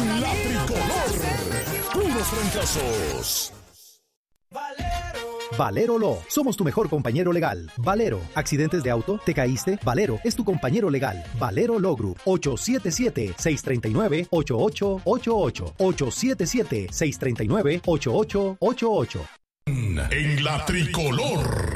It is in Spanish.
En la tricolor, puros fracasos. Valero Law. Somos tu mejor compañero legal. Valero. ¿Accidentes de auto? ¿Te caíste? Valero es tu compañero legal. Valero Law Group. 877-639-8888. 877-639-8888. En la tricolor.